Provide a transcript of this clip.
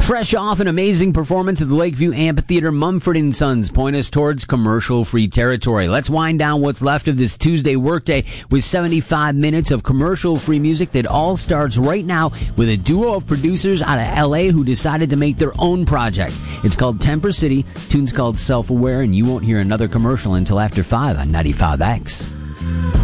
Fresh off an amazing performance at the Lakeview Amphitheater, Mumford & Sons point us towards commercial-free territory. Let's wind down what's left of this Tuesday workday with 75 minutes of commercial-free music that all starts right now with a duo of producers out of L.A. who decided to make their own project. It's called Temper City, tune's called Self-Aware, and you won't hear another commercial until after 5 on 95X.